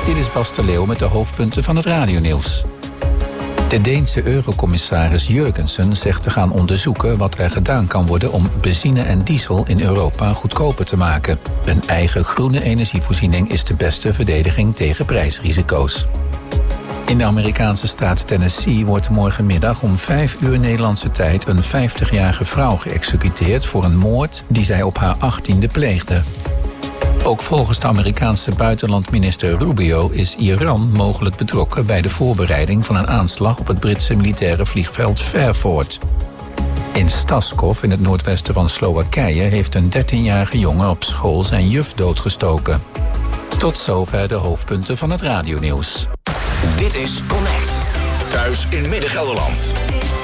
Dit is Bas de Leeuw met de hoofdpunten van het radionieuws. De Deense eurocommissaris Jurgensen zegt te gaan onderzoeken wat er gedaan kan worden om benzine en diesel in Europa goedkoper te maken. Een eigen groene energievoorziening is de beste verdediging tegen prijsrisico's. In de Amerikaanse staat Tennessee wordt morgenmiddag om 5 uur Nederlandse tijd een 50-jarige vrouw geëxecuteerd voor een moord die zij op haar 18e pleegde. Ook volgens de Amerikaanse buitenlandminister Rubio is Iran mogelijk betrokken bij de voorbereiding van een aanslag op het Britse militaire vliegveld Fairford. In Staskov, in het noordwesten van Slowakije, heeft een 13-jarige jongen op school zijn juf doodgestoken. Tot zover de hoofdpunten van het radionieuws. Dit is Connect. Thuis in Midden-Gelderland.